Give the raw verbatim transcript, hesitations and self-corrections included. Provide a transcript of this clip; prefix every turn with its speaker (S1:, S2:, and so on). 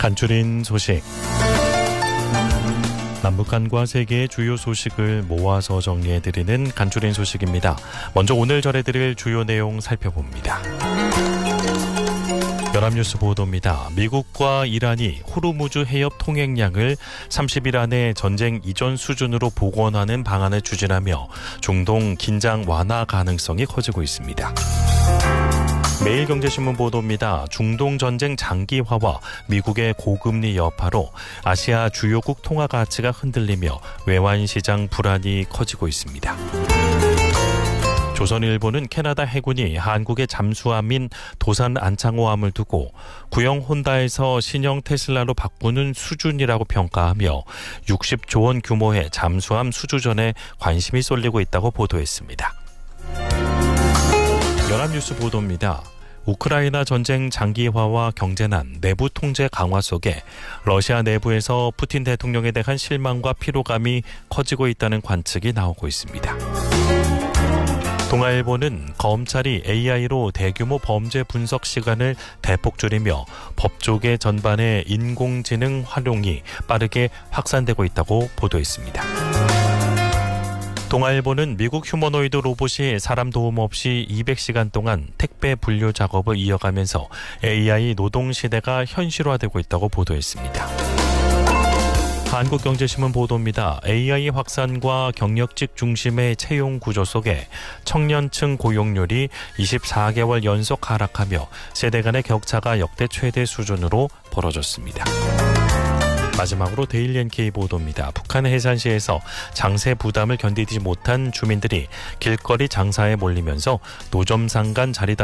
S1: 간추린 소식. 남북한과 세계의 주요 소식을 모아서 정리해드리는 간추린 소식입니다. 먼저 오늘 전해드릴 주요 내용 살펴봅니다. 연합뉴스 보도입니다. 미국과 이란이 호르무즈 해협 통행량을 삼십 일 안에 전쟁 이전 수준으로 복원하는 방안을 추진하며 중동 긴장 완화 가능성이 커지고 있습니다. 매일경제신문 보도입니다. 중동 전쟁 장기화와 미국의 고금리 여파로 아시아 주요국 통화 가치가 흔들리며 외환시장 불안이 커지고 있습니다. 조선일보는 캐나다 해군이 한국의 잠수함인 도산 안창호함을 두고 구형 혼다에서 신형 테슬라로 바꾸는 수준이라고 평가하며 육십조 원 규모의 잠수함 수주전에 관심이 쏠리고 있다고 보도했습니다. 연합뉴스 보도입니다. 우크라이나 전쟁 장기화와 경제난, 내부 통제 강화 속에 러시아 내부에서 푸틴 대통령에 대한 실망과 피로감이 커지고 있다는 관측이 나오고 있습니다. 동아일보는 검찰이 에이아이로 대규모 범죄 분석 시간을 대폭 줄이며 법조계 전반의 인공지능 활용이 빠르게 확산되고 있다고 보도했습니다. 동아일보는 미국 휴머노이드 로봇이 사람 도움 없이 이백 시간 동안 택배 분류 작업을 이어가면서 에이아이 노동시대가 현실화되고 있다고 보도했습니다. 한국경제신문 보도입니다. 에이아이 확산과 경력직 중심의 채용 구조 속에 청년층 고용률이 이십사 개월 연속 하락하며 세대 간의 격차가 역대 최대 수준으로 벌어졌습니다. 마지막으로 데일리 엔케이 보도입니다. 북한 해산시에서 장세 부담을 견디지 못한 주민들이 길거리 장사에 몰리면서 노점상 간 자리다